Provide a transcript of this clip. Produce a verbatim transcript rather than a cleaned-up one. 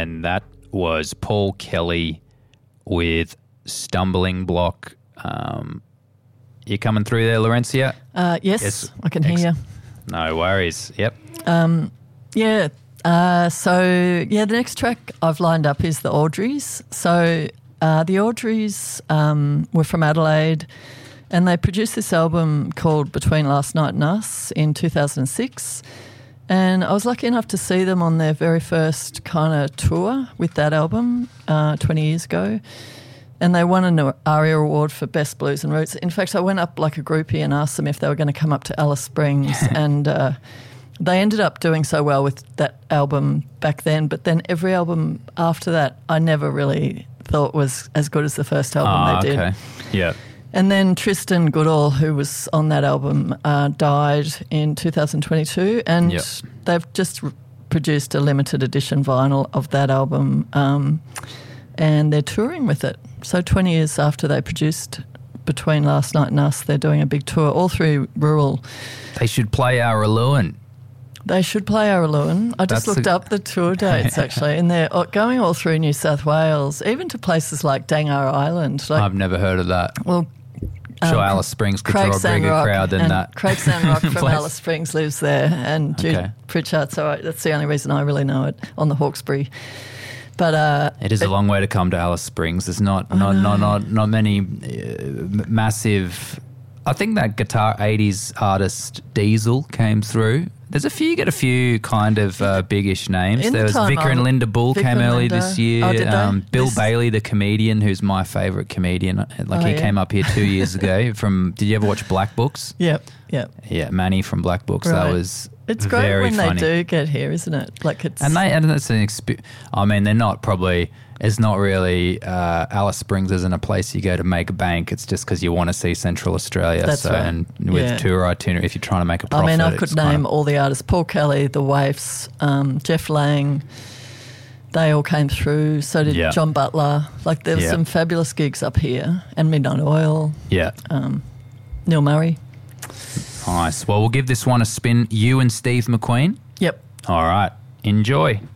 and that was Paul Kelly with Stumbling Block. Um, you coming through there, Laurencia? Uh, yes, yes, I can hear Ex- you. No worries. Yep. Um, yeah. Uh, so, yeah, the next track I've lined up is the Audreys. So uh, the Audreys um, were from Adelaide, and they produced this album called Between Last Night and Us in two thousand six. And I was lucky enough to see them on their very first kind of tour with that album uh, twenty years ago. And they won an ARIA award for Best Blues and Roots. In fact, I went up like a groupie and asked them if they were going to come up to Alice Springs. and uh, they ended up doing so well with that album back then. But then every album after that, I never really thought was as good as the first album oh, they did. Okay. Yeah. And then Tristan Goodall, who was on that album, uh, died in two thousand twenty-two. And yep. they've just re- produced a limited edition vinyl of that album. Um, and they're touring with it. So twenty years after they produced Between Last Night and Us, they're doing a big tour all through rural. They should play Araluen. They should play Araluen. I just That's looked a... up the tour dates, actually, and they're going all through New South Wales, even to places like Dangar Island. Like, I've never heard of that. Well, I'm sure um, Alice Springs could draw a bigger crowd than that. Craig Sandrock from Alice Springs lives there, and Jude okay. Pritchard, so I, that's the only reason I really know it, on the Hawkesbury. But uh, it is it, a long way to come to Alice Springs. There's not not, not not not many uh, massive. I think that guitar eighties artist Diesel came through. There's a few. You get a few kind of uh, biggish names. In there the was Vicar and Linda Bull Vicar came early Linda. this year. Oh, did um, they? Bill this... Bailey, the comedian, who's my favourite comedian. Like oh, he yeah. came up here two years ago. From did you ever watch Black Books? Yep, yep. Yeah, Manny from Black Books. Right. That was. It's great very when funny. they do get here, isn't it? Like it's and they and it's an experience. I mean, they're not probably. It's not really uh, Alice Springs isn't a place you go to make a bank. It's just because you want to see Central Australia. That's so, right. And with yeah. tour itinerary, if you're trying to make a profit. I mean, I could name kind of, all the artists: Paul Kelly, The Waifs, um, Jeff Lang. They all came through. So did yeah. John Butler. Like there were yeah. some fabulous gigs up here, and Midnight Oil. Yeah. Um, Neil Murray. Nice. Well, we'll give this one a spin. You and Steve McQueen. Yep. All right. Enjoy.